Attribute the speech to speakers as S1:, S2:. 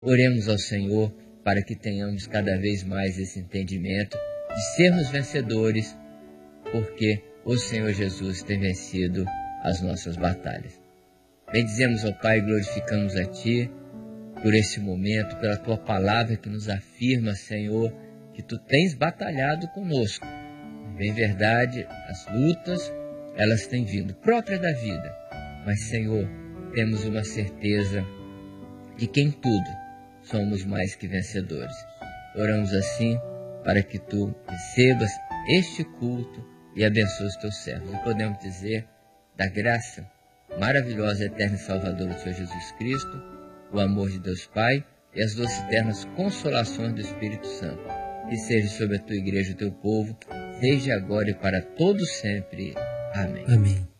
S1: Oremos ao Senhor para que tenhamos cada vez mais esse entendimento de sermos vencedores, porque o Senhor Jesus tem vencido as nossas batalhas. Bendizemos ao Pai e glorificamos a Ti por esse momento, pela Tua palavra que nos afirma, Senhor, que Tu tens batalhado conosco. Bem verdade, as lutas, elas têm vindo, própria da vida. Mas, Senhor, temos uma certeza de que em tudo somos mais que vencedores. Oramos assim para que Tu recebas este culto e abençoe os Teus servos. E podemos dizer da graça maravilhosa, eterna e salvadora do Senhor Jesus Cristo, o amor de Deus Pai e as doces eternas consolações do Espírito Santo. E seja sobre a Tua igreja, o Teu povo, desde agora e para todo sempre. Amém.
S2: Amém.